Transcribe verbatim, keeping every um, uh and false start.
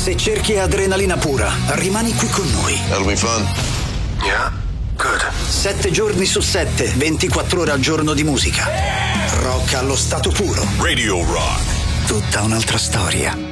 Se cerchi adrenalina pura, rimani qui con noi. That'll be fun. Yeah, good. Sette giorni su sette, ventiquattro ore al giorno di musica. Rock allo stato puro. Radio Rock. Tutta un'altra storia.